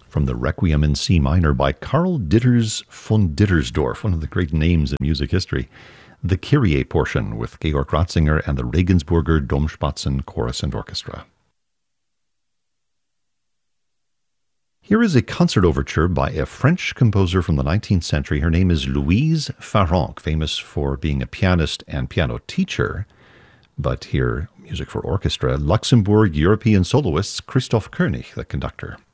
from the Requiem in C minor by Karl Ditters von Dittersdorf, one of the great names in music history. The Kyrie portion with Georg Ratzinger and the Regensburger Domspatzen Chorus and Orchestra. Here is a concert overture by a French composer from the 19th century. Her name is Louise Farrenc, famous for being a pianist and piano teacher. But here, music for orchestra, Luxembourg European soloists, Christoph Koenig, the conductor.